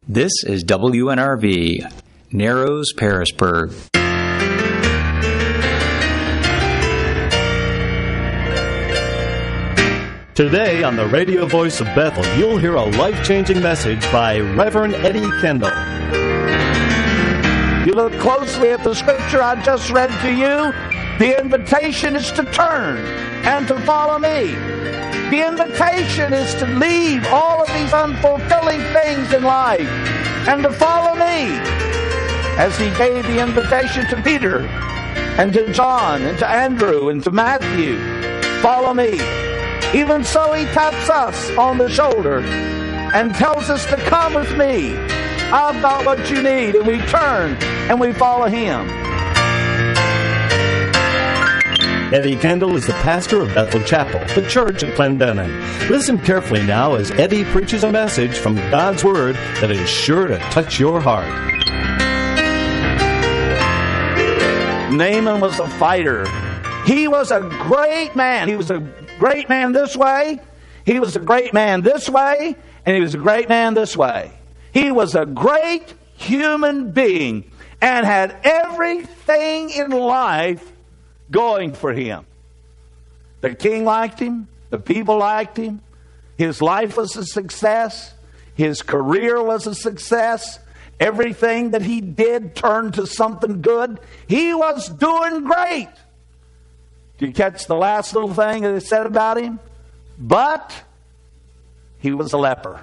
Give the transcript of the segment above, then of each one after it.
This is WNRV, Narrows, Parisburg. Today on the radio voice of Bethel, you'll hear a life-changing message by Reverend Eddie Kendall. You look closely at the scripture I just read to you. The invitation is to turn and to follow me. The invitation is to leave all of these unfulfilling things in life and to follow me. As he gave the invitation to Peter and to John and to Andrew and to Matthew, follow me. Even so, he taps us on the shoulder and tells us to come with me. I've got what you need. And we turn and we follow him. Eddie Kendall is the pastor of Bethel Chapel, the church at Clendenin. Listen carefully now as Eddie preaches a message from God's Word that is sure to touch your heart. Naaman was a fighter. He was a great man. He was a great man this way. He was a great man this way. And he was a great man this way. He was a great human being and had everything in life going for him. The king liked him. The people liked him. His life was a success. His career was a success. Everything that he did turned to something good. He was doing great. Did you catch the last little thing that it said about him? But he was a leper.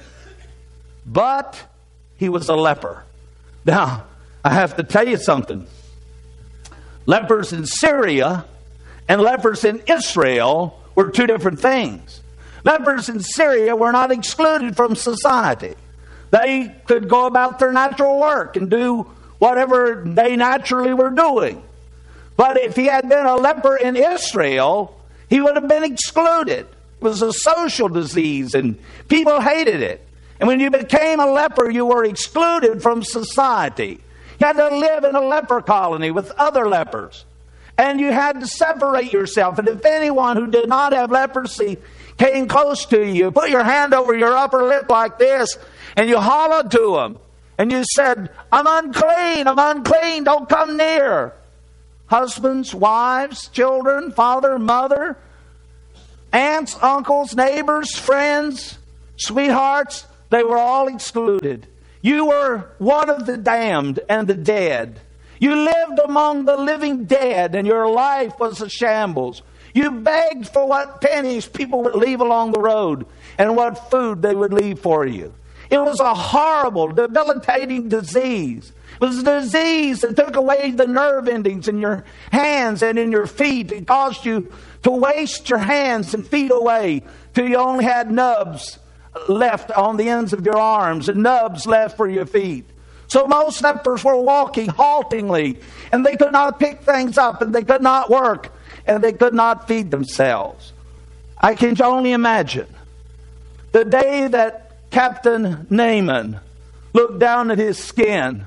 But he was a leper. Now, I have to tell you something. Lepers in Syria and lepers in Israel were two different things. Lepers in Syria were not excluded from society. They could go about their natural work and do whatever they naturally were doing. But if he had been a leper in Israel, he would have been excluded. It was a social disease and people hated it. And when you became a leper, you were excluded from society. You had to live in a leper colony with other lepers. And you had to separate yourself. And if anyone who did not have leprosy came close to you, put your hand over your upper lip like this, and you hollered to them. And you said, I'm unclean, don't come near. Husbands, wives, children, father, mother, aunts, uncles, neighbors, friends, sweethearts, they were all excluded. You were one of the damned and the dead. You lived among the living dead, and your life was a shambles. You begged for what pennies people would leave along the road and what food they would leave for you. It was a horrible, debilitating disease. It was a disease that took away the nerve endings in your hands and in your feet. It caused you to waste your hands and feet away till you only had nubs left on the ends of your arms and nubs left for your feet. So most lepers were walking haltingly, and they could not pick things up, and they could not work, and they could not feed themselves. I can only imagine the day that Captain Naaman looked down at his skin,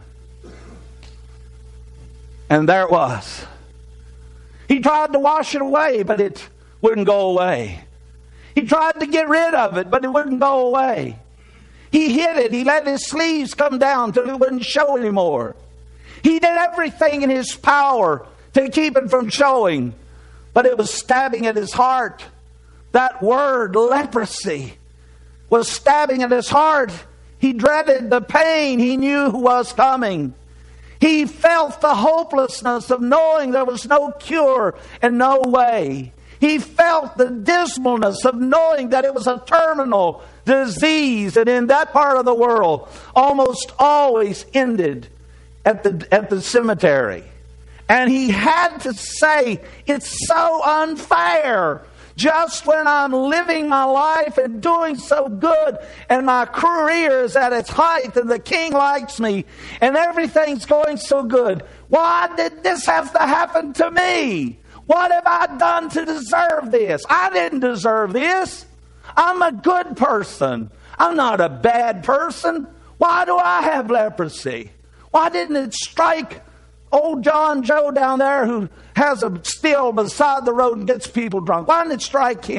and there it was. He tried to wash it away, but it wouldn't go away. He tried to get rid of it, but it wouldn't go away. He hid it. He let his sleeves come down till it wouldn't show anymore. He did everything in his power to keep it from showing, but it was stabbing at his heart. That word, leprosy, was stabbing at his heart. He dreaded the pain he knew was coming. He felt the hopelessness of knowing there was no cure and no way. He felt the dismalness of knowing that it was a terminal disease, and in that part of the world almost always ended at the cemetery. And he had to say, it's so unfair. Just when I'm living my life and doing so good, and my career is at its height, and the king likes me, and everything's going so good, why did this have to happen to me? What have I done to deserve this? I didn't deserve this. I'm a good person. I'm not a bad person. Why do I have leprosy? Why didn't it strike old John Joe down there who has a still beside the road and gets people drunk? Why didn't it strike him?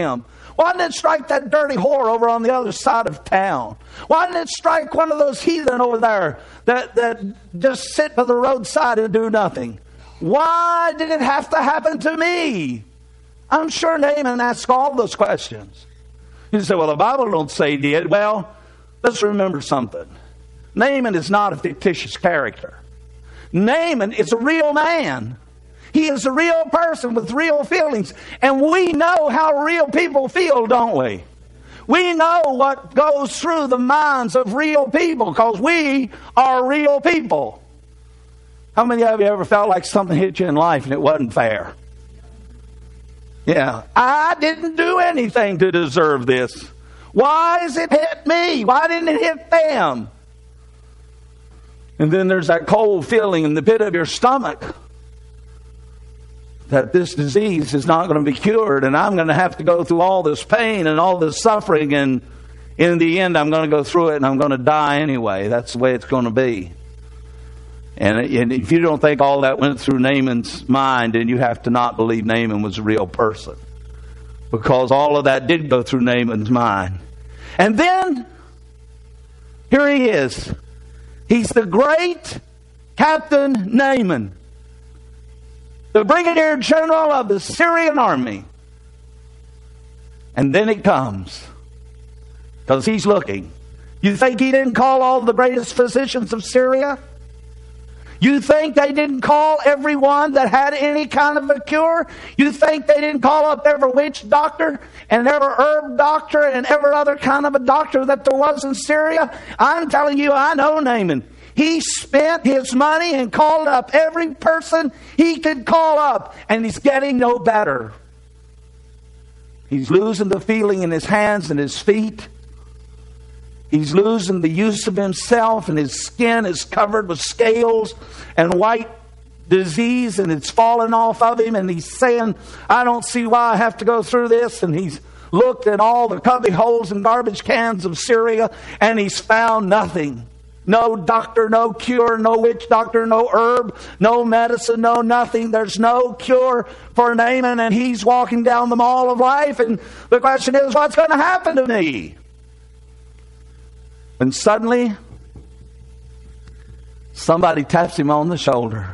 Why didn't it strike that dirty whore over on the other side of town? Why didn't it strike one of those heathen over there that just sit by the roadside and do nothing? Why did it have to happen to me? I'm sure Naaman asked all those questions. You say, well, the Bible don't say he did. Well, let's remember something. Naaman is not a fictitious character. Naaman is a real man. He is a real person with real feelings. And we know how real people feel, don't we? We know what goes through the minds of real people because we are real people. How many of you ever felt like something hit you in life and it wasn't fair? Yeah. I didn't do anything to deserve this. Why has it hit me? Why didn't it hit them? And then there's that cold feeling in the pit of your stomach that this disease is not going to be cured, and I'm going to have to go through all this pain and all this suffering, and in the end I'm going to go through it and I'm going to die anyway. That's the way it's going to be. And if you don't think all that went through Naaman's mind, then you have to not believe Naaman was a real person. Because all of that did go through Naaman's mind. And then, here he is. He's the great Captain Naaman, the Brigadier General of the Syrian army. And then it comes. Because he's looking. You think he didn't call all the greatest physicians of Syria? You think they didn't call everyone that had any kind of a cure? You think they didn't call up every witch doctor and every herb doctor and every other kind of a doctor that there was in Syria? I'm telling you, I know Naaman. He spent his money and called up every person he could call up, and he's getting no better. He's losing the feeling in his hands and his feet. He's losing the use of himself, and his skin is covered with scales and white disease, and it's falling off of him, and he's saying, I don't see why I have to go through this. And he's looked at all the cubby holes and garbage cans of Syria, and he's found nothing. No doctor, no cure, no witch doctor, no herb, no medicine, no nothing. There's no cure for Naaman, and he's walking down the mall of life, and the question is, what's going to happen to me? And suddenly, somebody taps him on the shoulder.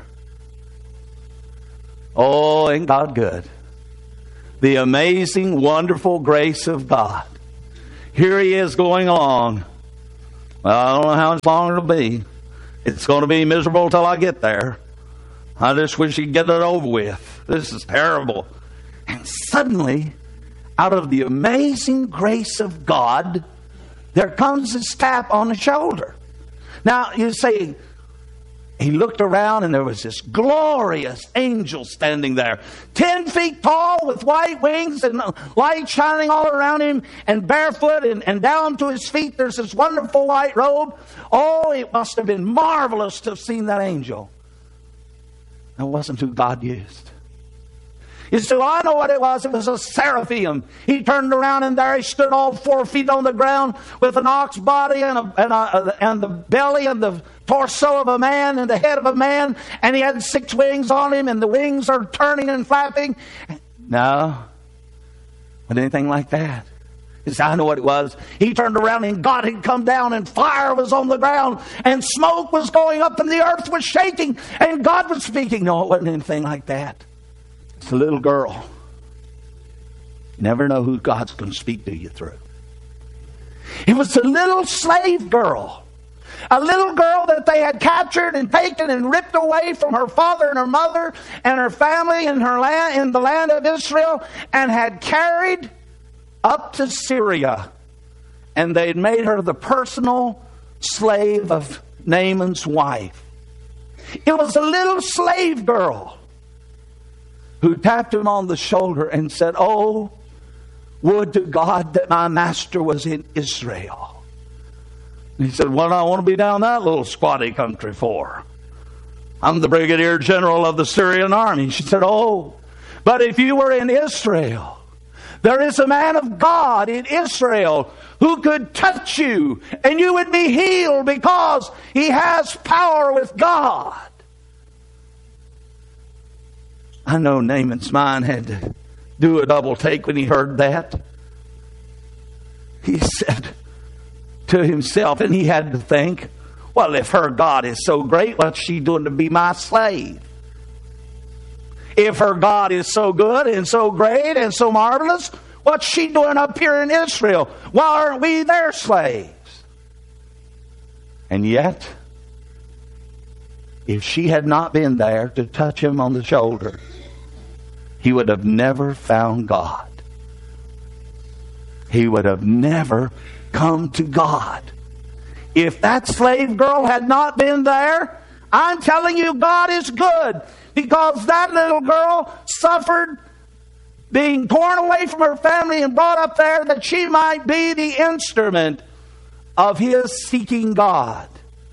Oh, ain't God good? The amazing, wonderful grace of God. Here he is going along. Well, I don't know how much longer it'll be. It's going to be miserable till I get there. I just wish he'd get it over with. This is terrible. And suddenly, out of the amazing grace of God, there comes this tap on the shoulder. Now, you say, he looked around and there was this glorious angel standing there, 10 feet tall with white wings and light shining all around him, and barefoot and down to his feet there's this wonderful white robe. Oh, it must have been marvelous to have seen that angel. That wasn't who God used. You say, well, I know what it was. It was a seraphim. He turned around and there he stood all 4 feet on the ground with an ox body and the belly and the torso of a man and the head of a man. And he had 6 wings on him, and the wings are turning and flapping. No, but anything like that. You say, I know what it was. He turned around and God had come down, and fire was on the ground, and smoke was going up, and the earth was shaking, and God was speaking. No, it wasn't anything like that. It's a little girl. You never know who God's going to speak to you through. It was a little slave girl. A little girl that they had captured and taken and ripped away from her father and her mother and her family in her land, in the land of Israel, and had carried up to Syria. And they had made her the personal slave of Naaman's wife. It was a little slave girl who tapped him on the shoulder and said, oh, would to God that my master was in Israel. And he said, what do I want to be down that little squatty country for? I'm the Brigadier General of the Syrian army. She said, oh, but if you were in Israel, there is a man of God in Israel who could touch you and you would be healed because he has power with God. I know Naaman's mind had to do a double take when he heard that. he said to himself, and he had to think, well, if her God is so great, what's she doing to be my slave? If her God is so good and so great and so marvelous, what's she doing up here in Israel? Why aren't we their slaves? And yet, if she had not been there to touch him on the shoulder, he would have never found God. He would have never come to God. If that slave girl had not been there, I'm telling you, God is good, because that little girl suffered being torn away from her family and brought up there that she might be the instrument of his seeking God.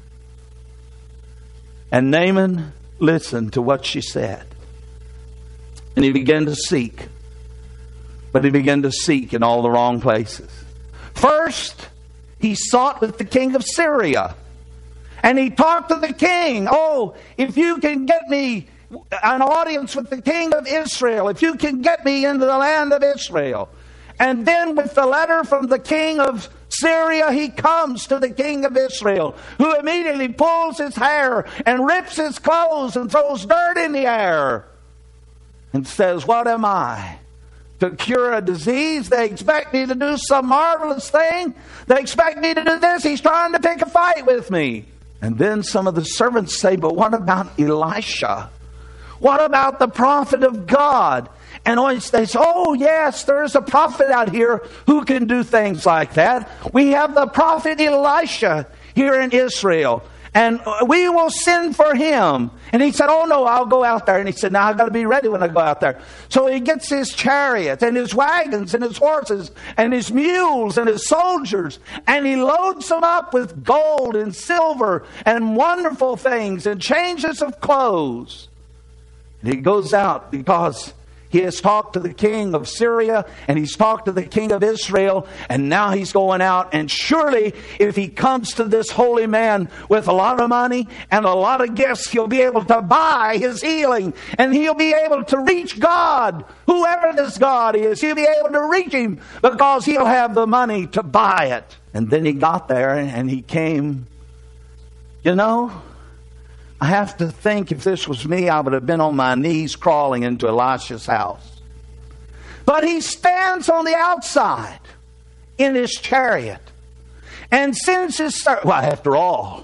And Naaman listened to what she said. And he began to seek. But he began to seek in all the wrong places. First, he sought with the king of Syria. And he talked to the king. Oh, if you can get me an audience with the king of Israel, if you can get me into the land of Israel. And then with the letter from the king of Syria, he comes to the king of Israel, who immediately pulls his hair and rips his clothes and throws dirt in the air and says, what am I? To cure a disease? They expect me to do some marvelous thing. They expect me to do this. He's trying to pick a fight with me. And then some of the servants say, but what about Elisha? What about the prophet of God? And they say, oh yes, there is a prophet out here who can do things like that. We have the prophet Elisha here in Israel, and we will send for him. And he said, oh no, I'll go out there. And he said, now I've got to be ready when I go out there. So he gets his chariots and his wagons and his horses and his mules and his soldiers, and he loads them up with gold and silver and wonderful things and changes of clothes. And he goes out because he has talked to the king of Syria, and he's talked to the king of Israel, and now he's going out. And surely if he comes to this holy man with a lot of money and a lot of gifts, he'll be able to buy his healing, and he'll be able to reach God. Whoever this God is, he'll be able to reach him because he'll have the money to buy it. And then he got there and he came. You know, I have to think, if this was me, I would have been on my knees crawling into Elisha's house. But he stands on the outside in his chariot and sends his servant. Well, after all,